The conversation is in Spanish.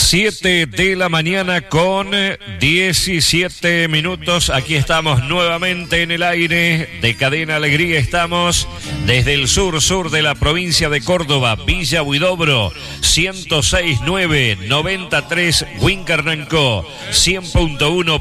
7 de la mañana con 17 minutos. Aquí estamos nuevamente en el aire de Cadena Alegría. Estamos desde el sur de la provincia de Córdoba, Villa Huidobro, 106.9, 93 Huincarnancó, 100.1